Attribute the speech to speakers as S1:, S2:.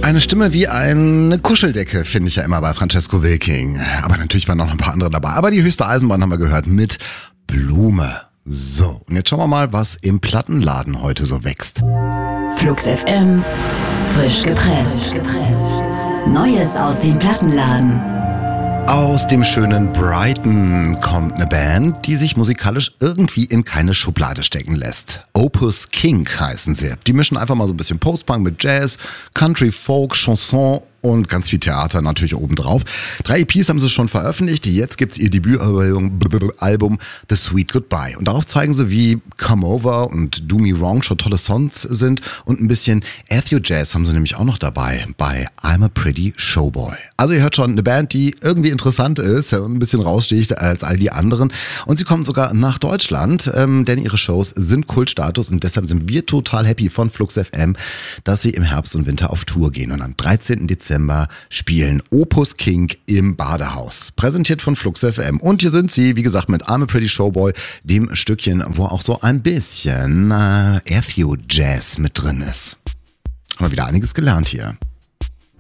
S1: Eine Stimme wie eine Kuscheldecke, finde ich ja immer bei Francesco Wilking. Aber natürlich waren noch ein paar andere dabei. Aber die höchste Eisenbahn haben wir gehört mit Blume. So, und jetzt schauen wir mal, was im Plattenladen heute so wächst.
S2: Flux FM, frisch gepresst. Neues aus dem Plattenladen.
S1: Aus dem schönen Brighton kommt eine Band, die sich musikalisch irgendwie in keine Schublade stecken lässt. Opus King heißen sie. Die mischen einfach mal so ein bisschen Post-Punk mit Jazz, Country, Folk, Chanson und ganz viel Theater natürlich obendrauf. 3 EPs haben sie schon veröffentlicht. Jetzt gibt's ihr Debütalbum The Sweet Goodbye. Und darauf zeigen sie, wie Come Over und Do Me Wrong schon tolle Songs sind. Und ein bisschen Ethio-Jazz haben sie nämlich auch noch dabei bei I'm a Pretty Showboy. Also ihr hört schon, eine Band, die irgendwie interessant ist und ein bisschen raussticht als all die anderen. Und sie kommen sogar nach Deutschland, denn ihre Shows sind Kultstatus. Und deshalb sind wir total happy von Flux FM, dass sie im Herbst und Winter auf Tour gehen. Und am 13. Dezember spielen Opus King im Badehaus. Präsentiert von Flux FM. Und hier sind sie, wie gesagt, mit I'm a Pretty Showboy, dem Stückchen, wo auch so ein bisschen Ethio-Jazz mit drin ist. Haben wir wieder einiges gelernt hier.